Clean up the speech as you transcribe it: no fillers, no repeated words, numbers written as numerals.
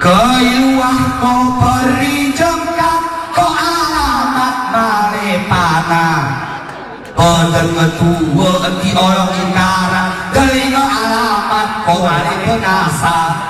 Kailuah ko beri jengkat ko alamat malepana Padang ngetua enti orang ingkara Gelingo alamat ko malepana